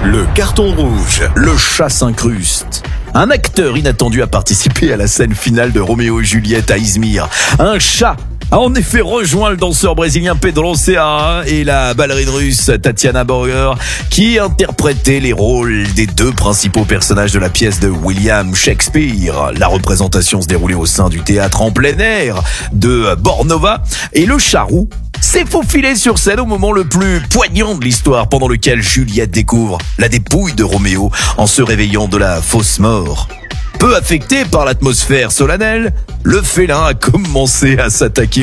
Le carton rouge, le chat s'incruste. Un acteur inattendu a participé à la scène finale de Roméo et Juliette à Izmir. Un chat a en effet rejoint le danseur brésilien Pedro Serra et la ballerine russe Tatiana Borger qui interprétaient les rôles des deux principaux personnages de la pièce de William Shakespeare. La représentation se déroulait au sein du théâtre en plein air de Bornova et le charroux s'est faufilé sur scène au moment le plus poignant de l'histoire pendant lequel Juliette découvre la dépouille de Roméo en se réveillant de la fausse mort. Peu affecté par l'atmosphère solennelle, le félin a commencé à s'attaquer